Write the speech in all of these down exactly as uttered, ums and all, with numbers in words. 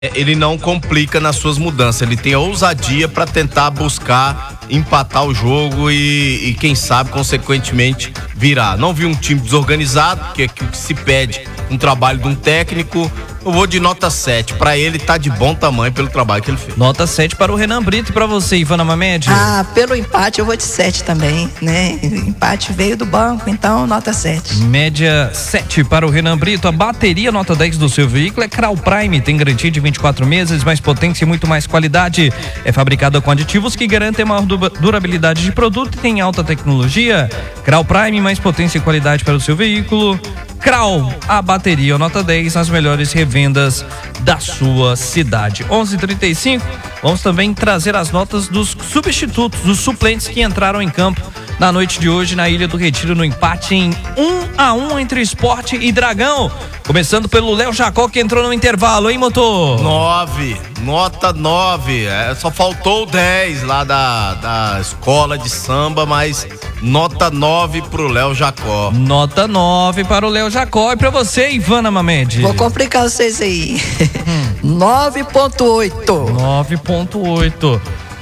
Ele não complica nas suas mudanças, ele tem a ousadia para tentar buscar empatar o jogo e, e quem sabe, consequentemente, virar. Não vi um time desorganizado, que é o que se pede um trabalho de um técnico. Eu vou de nota sete. Para ele tá de bom tamanho pelo trabalho que ele fez. Nota sete para o Renan Brito e para você, Ivana Mamed. Ah, pelo empate eu vou de sete também, né? O empate veio do banco, então nota sete. Média sete para o Renan Brito. A bateria nota dez do seu veículo é Kral Prime, tem garantia de vinte e quatro meses, mais potência e muito mais qualidade. É fabricada com aditivos que garantem maior durabilidade de produto e tem alta tecnologia. Kral Prime, mais potência e qualidade para o seu veículo. Kral, a bateria nota dez nas melhores revendas da sua cidade. onze e trinta e cinco, vamos também trazer as notas dos substitutos, dos suplentes que entraram em campo na noite de hoje na Ilha do Retiro, no empate em um a um entre Sport e Dragão. Começando pelo Léo Jacó, que entrou no intervalo, hein, motor? nove, nota nove. É, só faltou o dez lá da, da escola de samba, mas nota nove pro Léo Jacó. Nota nove para o Léo Jacó. E pra você, Ivana Mamed? Vou complicar vocês aí. nove ponto oito. nove ponto oito.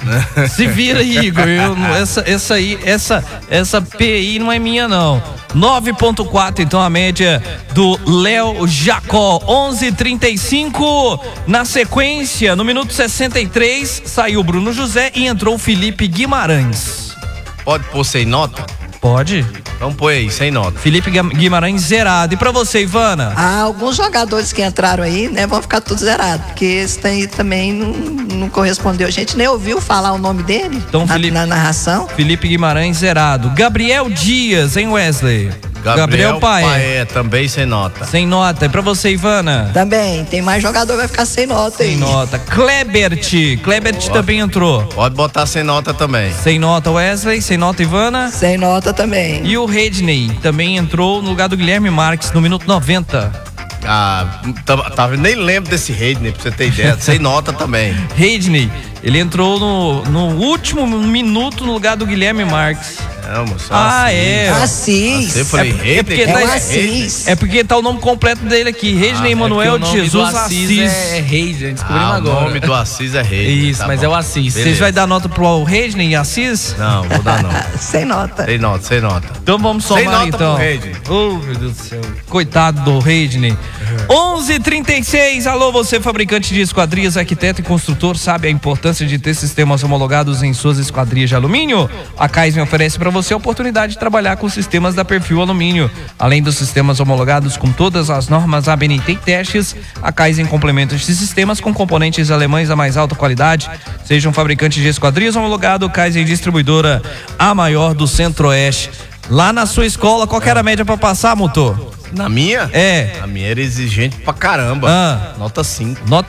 Se vira aí, Igor. Eu, essa, essa aí, essa, essa P I não é minha, não. nove ponto quatro, então a média do Léo Jacó. onze e trinta e cinco. Na sequência, no minuto sessenta e três, saiu Bruno José e entrou Felipe Guimarães. Pode pôr sem nota? Pode. Então põe aí, sem nota. Felipe Guimarães zerado. E pra você, Ivana? Ah, alguns jogadores que entraram aí, né, vão ficar tudo zerados, porque esse aí também não, não correspondeu. A gente nem ouviu falar o nome dele então, na, Felipe, na narração. Felipe Guimarães zerado. Gabriel Dias, hein, Wesley? Gabriel, Gabriel Paé. Paé, também sem nota. Sem nota. E pra você, Ivana? Também, tem mais jogador que vai ficar sem nota sem aí. Sem nota. Klebert. Klebert oh. também entrou. Pode botar sem nota também. Sem nota, Wesley. Sem nota, Ivana? Sem nota também. E o Redney também entrou no lugar do Guilherme Marques no minuto noventa. Ah, tá, tá, nem lembro desse Redney, pra você ter ideia. Sem nota também. Redney, ele entrou no, no último minuto no lugar do Guilherme Marques. Não, moço, ah, Assis. é. Assis. Você falei, é, é, porque é, tá, Assis. é porque tá o nome completo dele aqui. Redney ah, Emanuel é Jesus Assis. É, é Redney, descobrimos ah, agora. O nome do Assis é Redney. Isso, tá mas bom. é o Assis. Vocês vão dar nota pro Redney e Assis? Não, vou dar não. Sem nota. Sem nota, sem nota. Então vamos somar, sem nota então. Pro Redney. Oh, meu Deus do céu. Coitado do Redney. onze e trinta e seis, alô, você fabricante de esquadrias, arquiteto e construtor, sabe a importância de ter sistemas homologados em suas esquadrias de alumínio? A Kaizen oferece para você a oportunidade de trabalhar com sistemas da Perfil Alumínio. Além dos sistemas homologados com todas as normas A B N T e testes, a Kaizen complementa estes sistemas com componentes alemães da mais alta qualidade. Seja um fabricante de esquadrias homologado, Kaizen Distribuidora, a maior do Centro-Oeste. Lá na sua escola, qual que era a média para passar, motor? Na minha? É. A minha era exigente pra caramba. Ah. Nota cinco. Nota.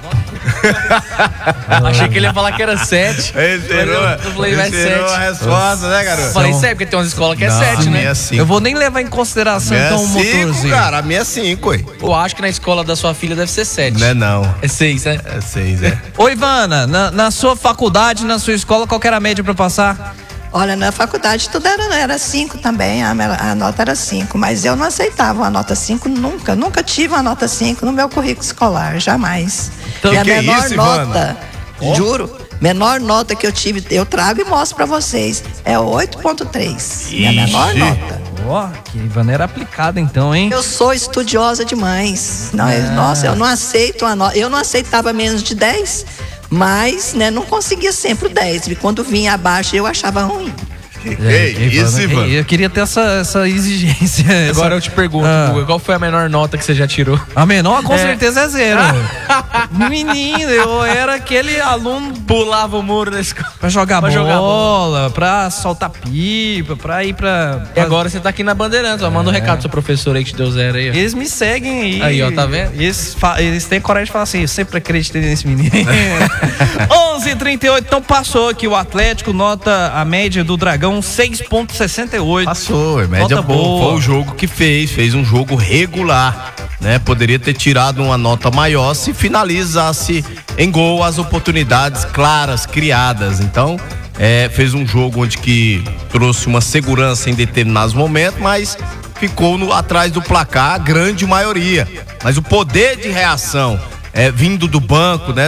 Achei que ele ia falar que era sete. Eu falei, vai sete. a resposta, né, garoto? Falei sete, porque tem umas escolas que é sete, né? É cinco. Eu vou nem levar em consideração minha então o motorzinho. cinco, cara, a minha é cinco, ué. Eu acho que na escola da sua filha deve ser sete. Não é não. É seis, né? É seis, é. Ô, Ivana, na, na sua faculdade, na sua escola, qual que era a média pra passar? Olha, na faculdade tudo era, era cinco também, a, a nota era cinco, mas eu não aceitava uma nota cinco nunca, nunca tive uma nota cinco no meu currículo escolar, jamais. Então, e a que menor isso, nota, oh. juro, menor nota que eu tive, eu trago e mostro pra vocês, é oito ponto três, minha menor nota. Ó, oh, que Ivana era aplicada então, hein? Eu sou estudiosa demais, não, ah. eu, nossa, eu não aceito uma nota, eu não aceitava menos de dez, mas, né, não conseguia sempre o dez, e quando vinha abaixo eu achava ruim. Ei, é, isso, Ivan. Eu queria ter essa, essa exigência. Agora essa... eu te pergunto, ah. Guga, qual foi a menor nota que você já tirou? A menor, com é. certeza, é zero. Menino, eu era aquele aluno... Pulava o muro da escola. Pra jogar, pra bola, jogar bola, pra soltar pipa, pra ir pra... E agora você tá aqui na Bandeirantes, ó. Manda um recado pro seu professor aí que te deu zero aí, ó. Eles me seguem aí. Aí, ó, tá vendo? Eles, eles têm coragem de falar assim, eu sempre acreditei nesse menino. onze e trinta e oito, então passou aqui o Atlético, nota a média do Dragão, seis ponto sessenta e oito. Passou, é média nota boa. boa. Foi o jogo que fez, fez um jogo regular, né? Poderia ter tirado uma nota maior se finalizasse em gol as oportunidades claras criadas. Então, é, fez um jogo onde que trouxe uma segurança em determinados momentos, mas ficou no, atrás do placar a grande maioria. Mas o poder de reação é, vindo do banco, né?